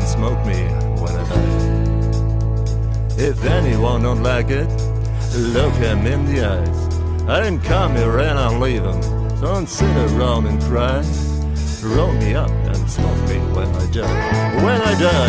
and smoke me when I die. If anyone don't like it, look him in the eyes. I didn't come here and I'll leave him, so don't sit around and cry. Roll me up and smoke me when I die. When I die.